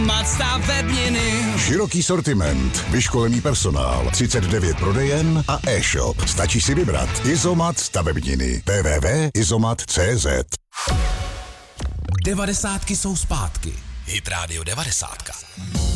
Izomat stavebniny. Široký sortiment, vyškolený personál, 39 prodejen a e-shop. Stačí si vybrat. Izomat stavebniny. www.izomat.cz. 90 jsou zpátky. Hit Radio 90.